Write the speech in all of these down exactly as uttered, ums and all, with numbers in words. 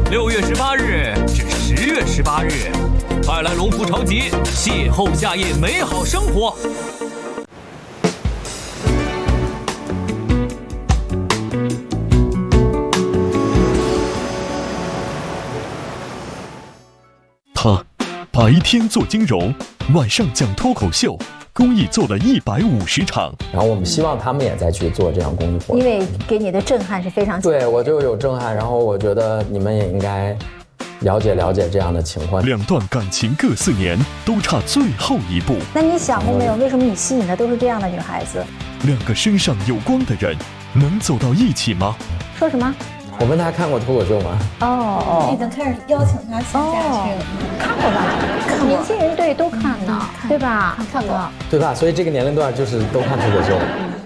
六月十八日至十月十八日，快来龙福超级邂逅夏夜美好生活。 他白天做金融，晚上讲脱口秀，公益做了一百五十场。 然后我们希望他们也再去做这样公益活动， 因为给你的震撼是非常强的。 对，我就有震撼，然后我觉得你们也应该了解了解这样的情况。 两段感情各四年，都差最后一步。 那你想过没有，为什么你吸引的都是这样的女孩子？ 两个身上有光的人，能走到一起吗？ 说什么？ 我问他看过脱口秀吗？ 哦， 已经开始邀请他请假去了。 看过吧？看过。年轻人对都看呢，对吧？ 看过， 对吧？所以这个年龄段就是都看脱口秀。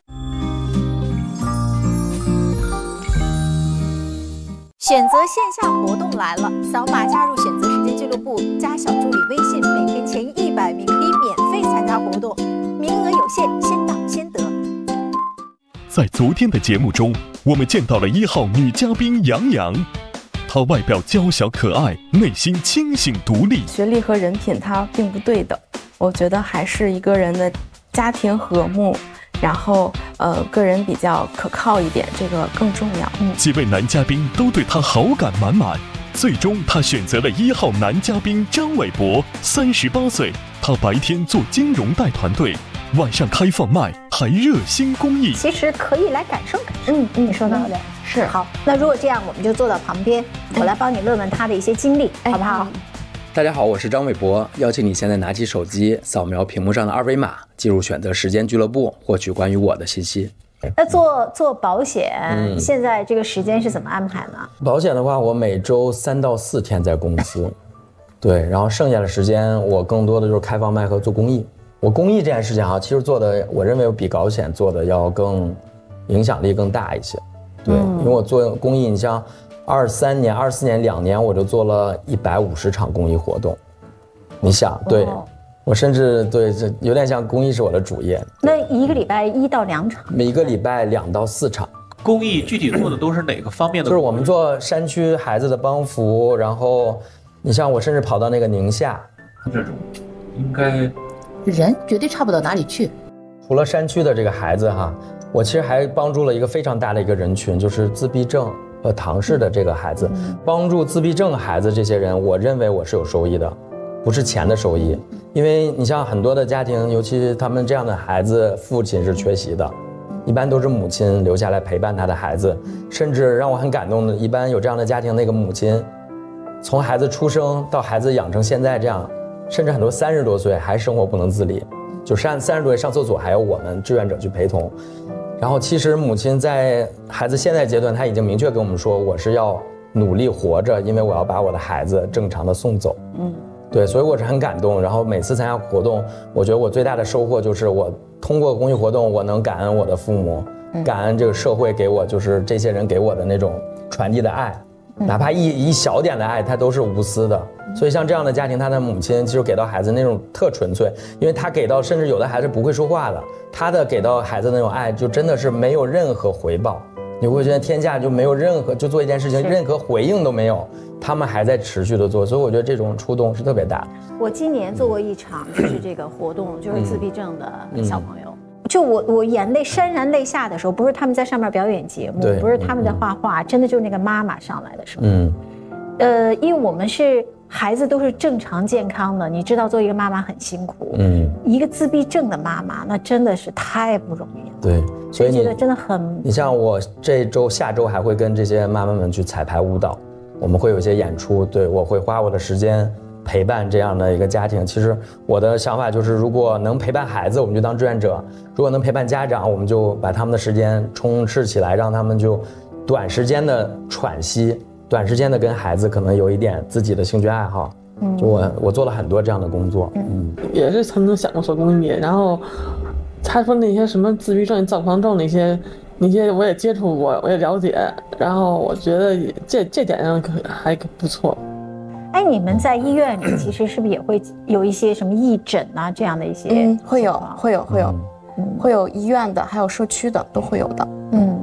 选择线下活动来了，扫码加入选择时间俱乐部，加小助理微信，每天前一百名可以免费参加活动，名额有限，先到先得。 在昨天的节目中，我们见到了一号女嘉宾杨洋，她外表娇小可爱，内心清醒独立。 学历和人品它并不对等，我觉得还是一个人的家庭和睦，然后呃个人比较可靠一点，这个更重要。 嗯，几位男嘉宾都对她好感满满，最终她选择了一号男嘉宾张伟博，三十八岁，他白天做金融带团队，晚上开放麦，还热心公益。 其实可以来感受感受。嗯嗯，你说到的、嗯、 是好。那如果这样，我们就坐到旁边，我来帮你问问他的一些经历，哎、好不好？嗯大家好，我是张伟博，邀请你现在拿起手机，扫描屏幕上的二维码，进入选择时间俱乐部，获取关于我的信息。 那做做保险、嗯，现在这个时间是怎么安排呢？ 保险的话，我每周三到四天在公司，对，然后剩下的时间我更多的就是开放麦和做公益。我公益这件事情啊，其实做的，我认为比保险做的要更影响力更大一些。对，嗯、因为我做公益，你像。二三年、二四年两年，我就做了一百五十场公益活动。你想，对、哦、我甚至对这有点像公益是我的主业。 那一个礼拜一到两场， 每一个礼拜两到四场。 公益具体做的都是哪个方面的？ 就是我们做山区孩子的帮扶，然后你像我甚至跑到那个宁夏， 这种应该人绝对差不到哪里去。 除了山区的这个孩子哈，我其实还帮助了一个非常大的一个人群，就是自闭症。呃，唐氏的这个孩子，帮助自闭症孩子这些人，我认为我是有收益的，不是钱的收益，因为你像很多的家庭，尤其他们这样的孩子，父亲是缺席的，一般都是母亲留下来陪伴他的孩子，甚至让我很感动的，一般有这样的家庭，那个母亲，从孩子出生到孩子养成现在这样，甚至很多三十多岁还生活不能自理，就三三十多岁上厕所还要我们志愿者去陪同。然后其实母亲在孩子现在阶段，她已经明确跟我们说，我是要努力活着，因为我要把我的孩子正常的送走。嗯，对，所以我是很感动。然后每次参加活动，我觉得我最大的收获就是我通过公益活动，我能感恩我的父母，感恩这个社会给我就是这些人给我的那种传递的爱，哪怕一一小点的爱，它都是无私的。所以像这样的家庭，他的母亲其实给到孩子那种特纯粹，因为他给到甚至有的孩子不会说话的，他的给到孩子那种爱就真的是没有任何回报。你会觉得天下就没有任何，就做一件事情任何回应都没有，他们还在持续的做，所以我觉得这种触动是特别大的。 我今年做过一场就是这个活动，就是自闭症的小朋友。嗯嗯，就我我眼泪潸然泪下的时候，不是他们在上面表演节目，不是他们在画画，真的就是那个妈妈上来的时候。嗯，呃，因为我们是孩子都是正常健康的，你知道做一个妈妈很辛苦，嗯，一个自闭症的妈妈那真的是太不容易了。 对，所以你觉得真的很， 你像我这周下周还会跟这些妈妈们去彩排舞蹈，我们会有一些演出，对，我会花我的时间陪伴这样的一个家庭。其实我的想法就是，如果能陪伴孩子，我们就当志愿者；如果能陪伴家长，我们就把他们的时间充斥起来，让他们就短时间的喘息，短时间的跟孩子可能有一点自己的兴趣爱好。嗯，就我我做了很多这样的工作。嗯， 也是曾经想过做公益，然后他说那些什么自闭症、躁狂症那些。那些我也接触过，我也了解，然后我觉得这这点上可还不错。 哎，你们在医院里其实是不是也会有一些什么义诊啊这样的一些？ 嗯，会有，会有，会有，嗯，会有医院的，还有社区的，都会有的。嗯。